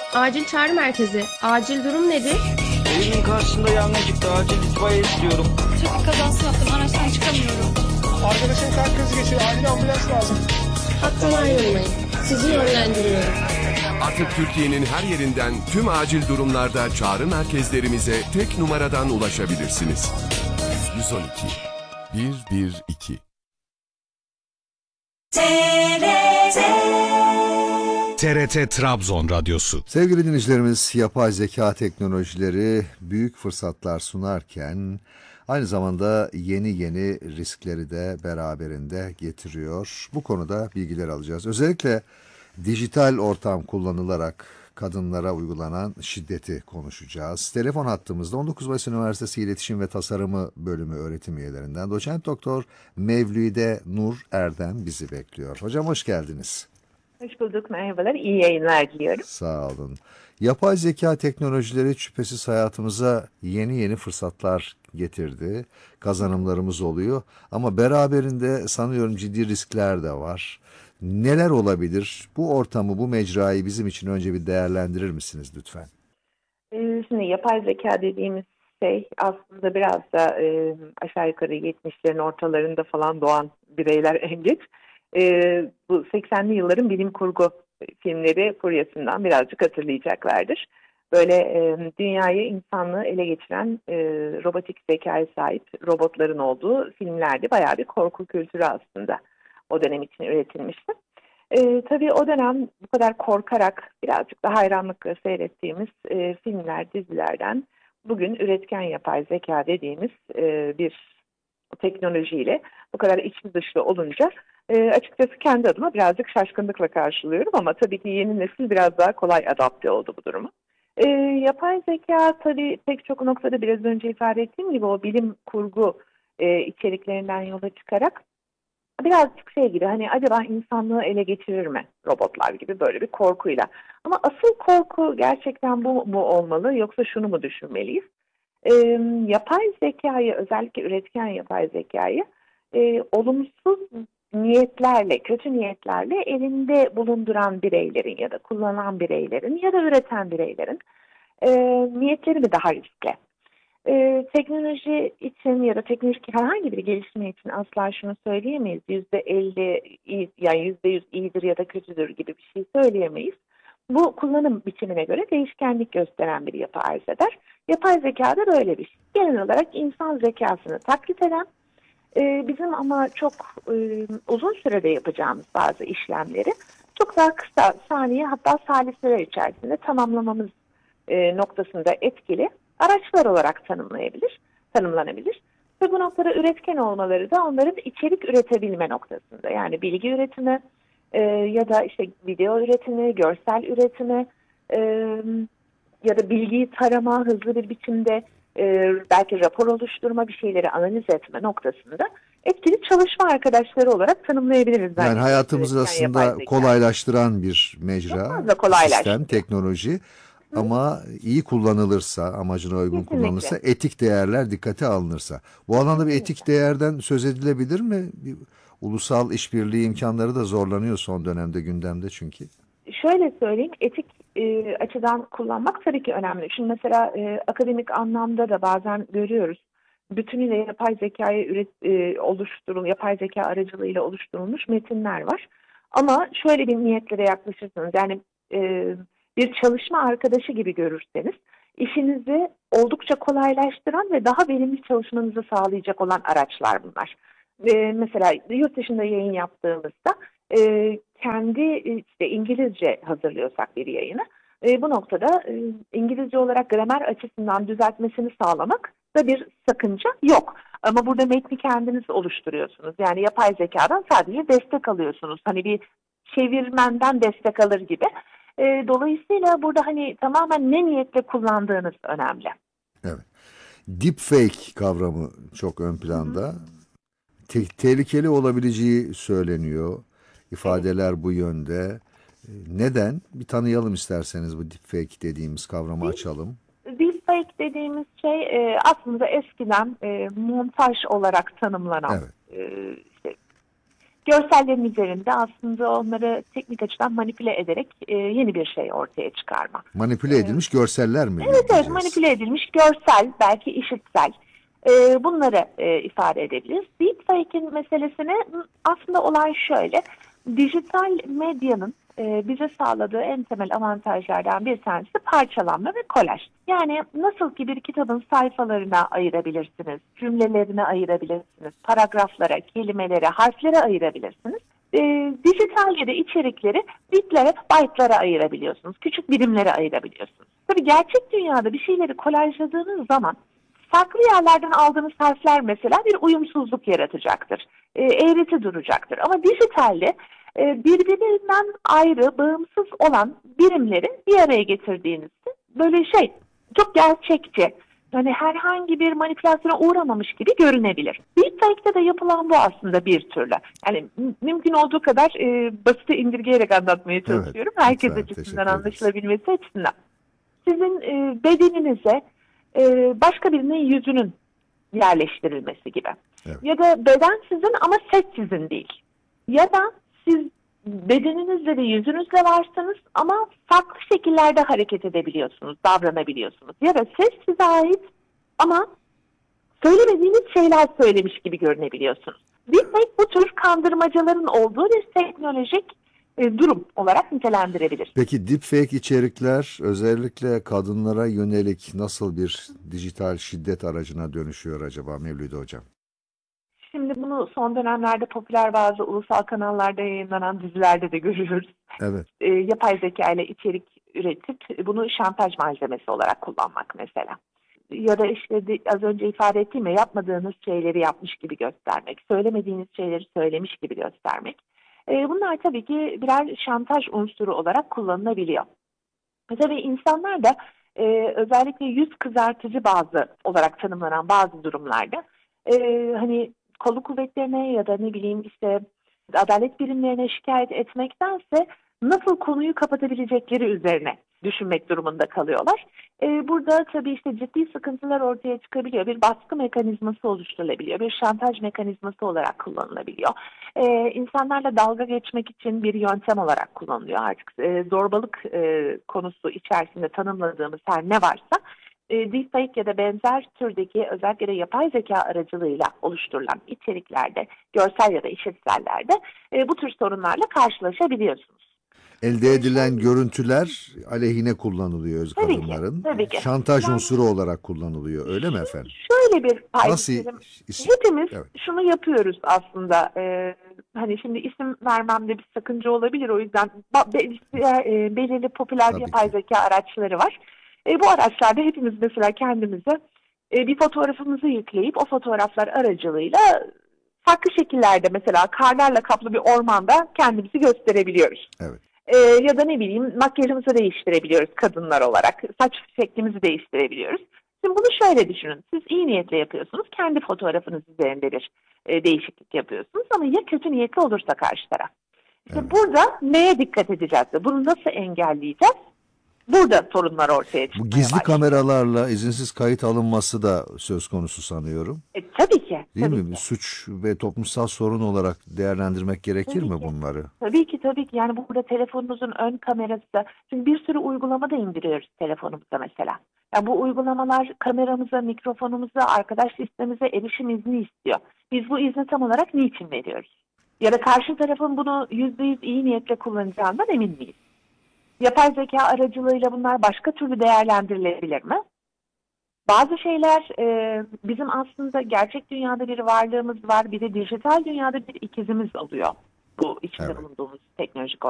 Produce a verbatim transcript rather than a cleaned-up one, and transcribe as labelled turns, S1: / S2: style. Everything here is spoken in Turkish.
S1: Acil çağrı merkezi. Acil durum nedir?
S2: Evimin karşısında yangın çıktı. Acil itfaiye istiyorum.
S3: Trafik kazası yaptım. Araçtan çıkamıyorum.
S4: Arkadaşım kalp krizi geçiriyor. Acil ambulans lazım.
S1: Hattını ayrılmayın. Sizi yönlendiriyorum.
S5: Artık Türkiye'nin her yerinden tüm acil durumlarda çağrı merkezlerimize tek numaradan ulaşabilirsiniz. yüz on iki bir bir iki
S6: T R T Trabzon Radyosu.
S7: Sevgili dinleyicilerimiz, yapay zeka teknolojileri büyük fırsatlar sunarken aynı zamanda yeni yeni riskleri de beraberinde getiriyor. Bu konuda bilgiler alacağız. Özellikle dijital ortam kullanılarak kadınlara uygulanan şiddeti konuşacağız. Telefon hattımızda on dokuz Mayıs Üniversitesi İletişim ve Tasarımı Bölümü öğretim üyelerinden Doçent Doktor Mevlüde Nur Erdem bizi bekliyor. Hocam hoş geldiniz.
S8: Hoş bulduk, merhabalar. İyi yayınlar diliyorum.
S7: Sağ olun. Yapay zeka teknolojileri şüphesiz hayatımıza yeni yeni fırsatlar getirdi. Kazanımlarımız oluyor. Ama beraberinde sanıyorum ciddi riskler de var. Neler olabilir? Bu ortamı, bu mecrayı bizim için önce bir değerlendirir misiniz lütfen?
S8: Ee, şimdi yapay zeka dediğimiz şey aslında biraz da e, aşağı yukarı yetmişlerin ortalarında falan doğan bireyler en geç. E, bu seksenli yılların bilim kurgu filmleri furyasından birazcık hatırlayacaklardır. Böyle e, dünyayı, insanlığı ele geçiren e, robotik zekaya sahip robotların olduğu filmlerde bayağı bir korku kültürü aslında o dönem için üretilmişti. E, tabii o dönem bu kadar korkarak birazcık da hayranlıkla seyrettiğimiz e, filmler, dizilerden bugün üretken yapay zeka dediğimiz e, bir teknolojiyle bu kadar içli dışlı olunca e, açıkçası kendi adıma birazcık şaşkınlıkla karşılıyorum ama tabii ki yeni nesil biraz daha kolay adapte oldu bu duruma. E, yapay zeka tabii pek çok noktada biraz önce ifade ettiğim gibi o bilim kurgu e, içeriklerinden yola çıkarak birazcık şey gibi hani acaba insanlığı ele geçirir mi robotlar gibi böyle bir korkuyla. Ama asıl korku gerçekten bu mu olmalı yoksa şunu mu düşünmeliyiz? E, yapay zekayı özellikle üretken yapay zekayı e, olumsuz niyetlerle, kötü niyetlerle elinde bulunduran bireylerin ya da kullanan bireylerin ya da üreten bireylerin e, niyetleri mi daha riskli? Ee, teknoloji için ya da teknolojik herhangi bir gelişme için asla şunu söyleyemeyiz. Yüzde elli iyi, yani yüzde yüz iyidir ya da kötüdür gibi bir şey söyleyemeyiz. Bu kullanım biçimine göre değişkenlik gösteren bir yapı arz eder. Yapay zeka da böyle bir şey. Genel olarak insan zekasını taklit eden, e, bizim ama çok e, uzun sürede yapacağımız bazı işlemleri çok daha kısa saniye hatta saliseler içerisinde tamamlamamız e, noktasında etkili araçlar olarak tanımlayabilir, tanımlanabilir. Ve bu noktada üretken olmaları da onların içerik üretebilme noktasında. Yani bilgi üretimi e, ya da işte video üretimi, görsel üretimi e, ya da bilgiyi tarama, hızlı bir biçimde e, belki rapor oluşturma, bir şeyleri analiz etme noktasında etkili çalışma arkadaşları olarak tanımlayabiliriz.
S7: Yani hayatımızı aslında kolaylaştıran bir mecra, sistem, teknoloji. Ama iyi kullanılırsa, amacına uygun Kesinlikle. kullanılırsa, etik değerler dikkate alınırsa. Bu alanda bir etik değerden söz edilebilir mi? Bir, ulusal işbirliği imkanları da zorlanıyor son dönemde gündemde çünkü.
S8: Şöyle söyleyeyim, etik e, açıdan kullanmak tabii ki önemli. Şimdi mesela e, akademik anlamda da bazen görüyoruz. Bütünüyle yapay zekayı üret, e, oluşturul, yapay zeka aracılığıyla oluşturulmuş metinler var. Ama şöyle bir niyetle de yaklaşırsınız. Yani e, bir çalışma arkadaşı gibi görürseniz işinizi oldukça kolaylaştıran ve daha verimli çalışmanızı sağlayacak olan araçlar bunlar. Ee, mesela yurt dışında yayın yaptığımızda e, kendi işte İngilizce hazırlıyorsak bir yayını e, bu noktada e, İngilizce olarak gramer açısından düzeltmesini sağlamak da bir sakınca yok. Ama burada metni kendiniz oluşturuyorsunuz. Yani yapay zekadan sadece destek alıyorsunuz. Hani bir çevirmenden destek alır gibi. E, dolayısıyla burada hani tamamen ne niyetle kullandığınız önemli.
S7: Evet. Deepfake kavramı çok ön planda. Te- tehlikeli olabileceği söyleniyor. İfadeler evet. bu yönde. Neden? Bir tanıyalım isterseniz bu deepfake dediğimiz kavramı Deep, açalım.
S8: Deepfake dediğimiz şey e, aslında eskiden e, montaj olarak tanımlanan evet. e, işte görsellerin üzerinde aslında onları teknik açıdan manipüle ederek e, yeni bir şey ortaya çıkarma.
S7: Manipüle edilmiş görseller mi?
S8: Evet, evet,
S7: diyeceğiz?
S8: manipüle edilmiş görsel, belki işitsel. E, bunları e, ifade edebiliriz. Deepfake'in meselesine aslında olay şöyle. Dijital medyanın e, bize sağladığı en temel avantajlardan bir tanesi parçalanma ve kolaj. Yani nasıl ki bir kitabın sayfalarına ayırabilirsiniz, cümlelerine ayırabilirsiniz, paragraflara, kelimelere, harflere ayırabilirsiniz. E, dijitalde de içerikleri bitlere, byte'lara ayırabiliyorsunuz. Küçük birimlere ayırabiliyorsunuz. Tabii gerçek dünyada bir şeyleri kolajladığınız zaman farklı yerlerden aldığınız harfler mesela bir uyumsuzluk yaratacaktır. E, eğreti duracaktır. Ama dijitalde e, birbirinden ayrı, bağımsız olan birimleri bir araya getirdiğinizde böyle şey çok gerçekçi, yani herhangi bir manipülasyona uğramamış gibi görünebilir. Deepfake'de de yapılan bu aslında bir türlü. Yani m- mümkün olduğu kadar e, basite indirgeyerek anlatmaya çalışıyorum.
S7: Evet,
S8: Herkes
S7: lütfen,
S8: açısından
S7: teşekkür ederiz.
S8: anlaşılabilmesi açısından. Sizin e, bedeninize e, başka birinin yüzünün yerleştirilmesi gibi.
S7: Evet.
S8: Ya da beden sizin ama ses sizin değil. Ya da siz bedeninizle ve yüzünüzle varsınız ama farklı şekillerde hareket edebiliyorsunuz, davranabiliyorsunuz. Ya da ses size ait ama söylemediğiniz şeyler söylemiş gibi görünebiliyorsunuz. Deepfake bu tür kandırmacaların olduğu bir teknolojik e, durum olarak nitelendirebilir.
S7: Peki deepfake içerikler özellikle kadınlara yönelik nasıl bir dijital şiddet aracına dönüşüyor acaba Mevlüt Hocam?
S8: Şimdi bunu son dönemlerde popüler bazı ulusal kanallarda yayınlanan dizilerde de görüyoruz.
S7: Evet.
S8: E, yapay zeka ile içerik üretip bunu şantaj malzemesi olarak kullanmak mesela. Ya da işte de, az önce ifade ettiğim ya, yapmadığınız şeyleri yapmış gibi göstermek, söylemediğiniz şeyleri söylemiş gibi göstermek. E, bunlar tabii ki birer şantaj unsuru olarak kullanılabiliyor. E, tabii insanlar da e, özellikle yüz kızartıcı bazı olarak tanımlanan bazı durumlarda e, hani kolu kuvvetlerine ya da ne bileyim işte adalet birimlerine şikayet etmektense nasıl konuyu kapatabilecekleri üzerine düşünmek durumunda kalıyorlar. Ee, burada tabii işte ciddi sıkıntılar ortaya çıkabiliyor. Bir baskı mekanizması oluşturulabiliyor. Bir şantaj mekanizması olarak kullanılabiliyor. Ee, insanlarla dalga geçmek için bir yöntem olarak kullanılıyor. Artık e, zorbalık e, konusu içerisinde tanımladığımız her ne varsa e, deepfake ya da benzer türdeki özellikle de yapay zeka aracılığıyla oluşturulan içeriklerde, görsel ya da işitsellerde e, bu tür sorunlarla karşılaşabiliyorsunuz.
S7: Elde edilen görüntüler aleyhine kullanılıyor
S8: Tabii ki,
S7: kadınların.
S8: tabii ki.
S7: Şantaj
S8: Yani-
S7: unsuru olarak kullanılıyor. Öyle mi efendim?
S8: Şöyle bir pay
S7: Nasıl
S8: verelim.
S7: isim?
S8: Hepimiz
S7: Evet.
S8: şunu yapıyoruz aslında. Ee, hani şimdi isim vermemde bir sakınca olabilir. O yüzden ba- be- e, belirli popüler
S7: Tabii
S8: yapay
S7: ki.
S8: zeka araçları var. E, bu araçlarda hepimiz mesela kendimize e, bir fotoğrafımızı yükleyip o fotoğraflar aracılığıyla farklı şekillerde mesela karlarla kaplı bir ormanda kendimizi gösterebiliyoruz.
S7: Evet.
S8: Ee, ya da ne bileyim makyajımızı değiştirebiliyoruz kadınlar olarak. Saç şeklimizi değiştirebiliyoruz. Şimdi bunu şöyle düşünün. Siz iyi niyetle yapıyorsunuz. Kendi fotoğrafınız üzerinde bir e, değişiklik yapıyorsunuz. Ama ya kötü niyetli olursa karşı taraf. İşte
S7: Evet.
S8: burada neye dikkat edeceğiz? Bunu nasıl engelleyeceğiz? Burada sorunlar ortaya çıkmaya
S7: Bu gizli
S8: başlıyor.
S7: kameralarla izinsiz kayıt alınması da söz konusu sanıyorum.
S8: E, tabii ki.
S7: Değil
S8: tabii
S7: mi?
S8: ki.
S7: Suç ve toplumsal sorun olarak değerlendirmek gerekir
S8: Tabii
S7: mi
S8: ki.
S7: bunları?
S8: Tabii ki tabii ki. Yani burada telefonunuzun ön kamerası. Çünkü bir sürü uygulama da indiriyoruz telefonumuza mesela. Yani bu uygulamalar kameramıza, mikrofonumuza, arkadaş listemize erişim izni istiyor. Biz bu izni tam olarak niçin veriyoruz? Ya da karşı tarafın bunu yüzde yüz iyi niyetle kullanacağından emin miyiz? Yapay zeka aracılığıyla bunlar başka türlü değerlendirilebilir mi? Bazı şeyler e, bizim aslında gerçek dünyada bir varlığımız var, bir de dijital dünyada bir ikizimiz oluyor bu içinde
S7: Evet.
S8: bulunduğumuz teknolojik